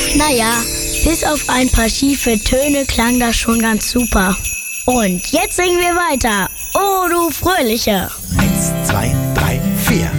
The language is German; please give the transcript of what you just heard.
Naja, bis auf ein paar schiefe Töne klang das schon ganz super. Und jetzt singen wir weiter. Oh, du Fröhliche. 1, 2, 3, 4.